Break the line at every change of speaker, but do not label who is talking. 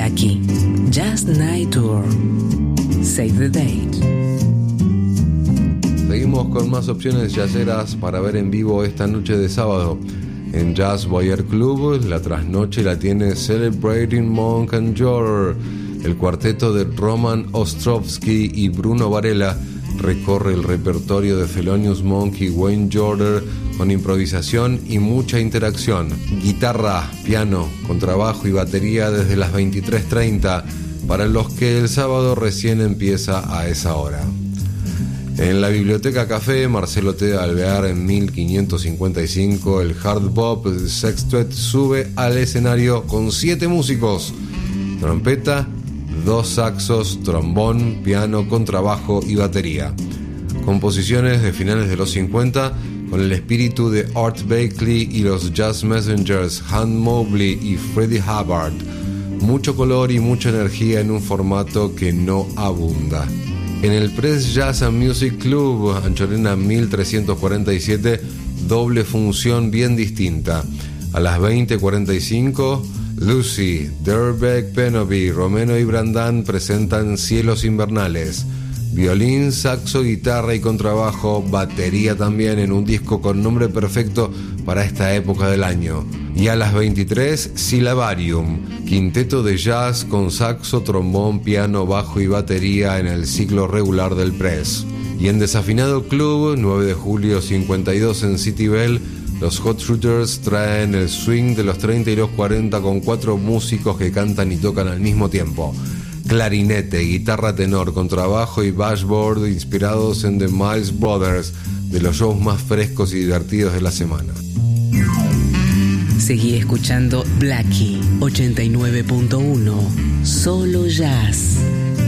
Blackie, Jazz Night Tour. Save the date.
Seguimos con más opciones jazzeras para ver en vivo esta noche de sábado. En Jazz Boyer Club, la trasnoche la tiene Celebrating Monk and Jordan. El cuarteto de Roman Ostrovsky y Bruno Varela recorre el repertorio de Thelonious Monk y Wayne Shorter con improvisación y mucha interacción. Guitarra, piano, contrabajo y batería desde las 23:30, para los que el sábado recién empieza a esa hora. En la Biblioteca Café, Marcelo T. Alvear en 1555, el Hard Bop Sextet sube al escenario con 7 músicos: trompeta, 2 saxos, trombón, piano, contrabajo y batería. Composiciones de finales de los 50 con el espíritu de Art Blakey y los Jazz Messengers Hunt Mobley y Freddie Hubbard. Mucho color y mucha energía en un formato que no abunda. En el Press Jazz and Music Club, Anchorena 1347, doble función bien distinta. A las 20:45, Lucy, Derbeck Penoby, Romeno y Brandán presentan Cielos Invernales. Violín, saxo, guitarra y contrabajo, batería también en un disco con nombre perfecto para esta época del año. Y a las 23, Syllabarium, quinteto de jazz con saxo, trombón, piano, bajo y batería en el ciclo regular del Press. Y en Desafinado Club, 9 de julio 52 en City Bell, los Hot Shooters traen el swing de los 30 y los 40 con 4 músicos que cantan y tocan al mismo tiempo. Clarinete, guitarra tenor, contrabajo y bashboard inspirados en The Miles Brothers, de los shows más frescos y divertidos de la semana.
Seguí escuchando Blackie 89.1, solo jazz.